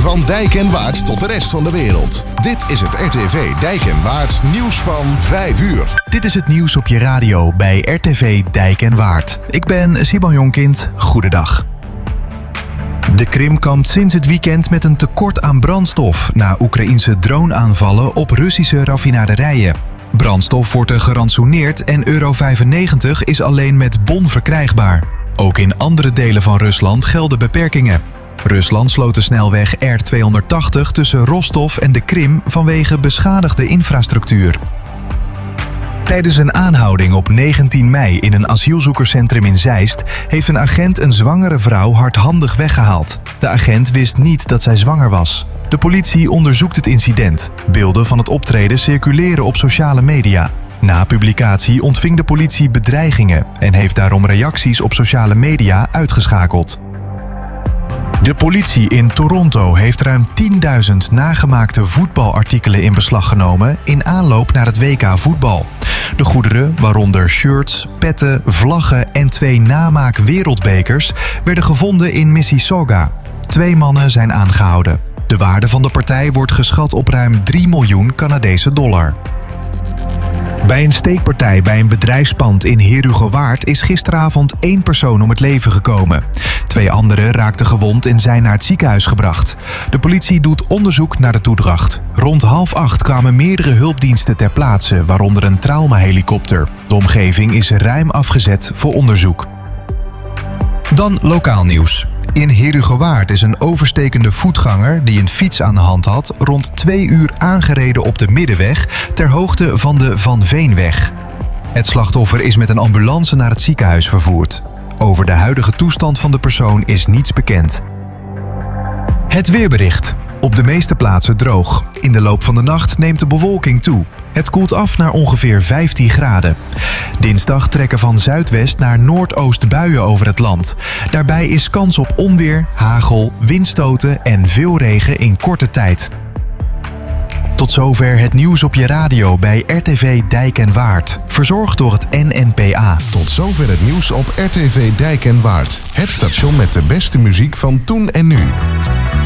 Van Dijk en Waard tot de rest van de wereld. Dit is het RTV Dijk en Waard nieuws van 5 uur. Dit is het nieuws op je radio bij RTV Dijk en Waard. Ik ben Simon Jonkind. Goedendag. De Krim kampt sinds het weekend met een tekort aan brandstof na Oekraïense droneaanvallen op Russische raffinaderijen. Brandstof wordt er gerantsoeneerd en euro 95 is alleen met bon verkrijgbaar. Ook in andere delen van Rusland gelden beperkingen. Rusland sloot de snelweg R280 tussen Rostov en de Krim vanwege beschadigde infrastructuur. Tijdens een aanhouding op 19 mei in een asielzoekerscentrum in Zeist heeft een agent een zwangere vrouw hardhandig weggehaald. De agent wist niet dat zij zwanger was. De politie onderzoekt het incident. Beelden van het optreden circuleren op sociale media. Na publicatie ontving de politie bedreigingen en heeft daarom reacties op sociale media uitgeschakeld. De politie in Toronto heeft ruim 10.000 nagemaakte voetbalartikelen in beslag genomen in aanloop naar het WK voetbal. De goederen, waaronder shirts, petten, vlaggen en 2 namaak wereldbekers, werden gevonden in Mississauga. 2 mannen zijn aangehouden. De waarde van de partij wordt geschat op ruim 3 miljoen Canadese dollar. Bij een steekpartij bij een bedrijfspand in Herugewaard is gisteravond 1 persoon om het leven gekomen. 2 anderen raakten gewond en zijn naar het ziekenhuis gebracht. De politie doet onderzoek naar de toedracht. Rond 7:30 kwamen meerdere hulpdiensten ter plaatse, waaronder een traumahelikopter. De omgeving is ruim afgezet voor onderzoek. Dan lokaal nieuws. In Herugewaard is een overstekende voetganger die een fiets aan de hand had rond 2 uur aangereden op de middenweg ter hoogte van de Van Veenweg. Het slachtoffer is met een ambulance naar het ziekenhuis vervoerd. Over de huidige toestand van de persoon is niets bekend. Het weerbericht. Op de meeste plaatsen droog. In de loop van de nacht neemt de bewolking toe. Het koelt af naar ongeveer 15 graden. Dinsdag trekken van zuidwest naar noordoost buien over het land. Daarbij is kans op onweer, hagel, windstoten en veel regen in korte tijd. Tot zover het nieuws op je radio bij RTV Dijk en Waard. Verzorgd door het NNPA. Tot zover het nieuws op RTV Dijk en Waard. Het station met de beste muziek van toen en nu.